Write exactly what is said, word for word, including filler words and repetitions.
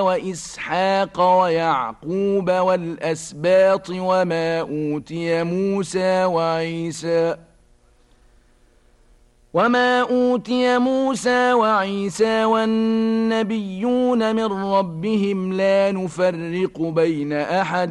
وإسحاق ويعقوب والأسباط وما أوتي موسى وعيسى وما أوتي موسى وعيسى والنبيون من ربهم لا نفرق بين أحد